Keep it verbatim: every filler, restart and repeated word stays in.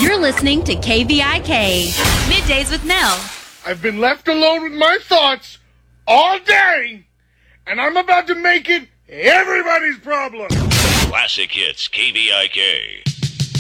You're listening to K V I K. Middays with Nell. I've been left alone with my thoughts all day, and I'm about to make it everybody's problem. Classic Hits K V I K.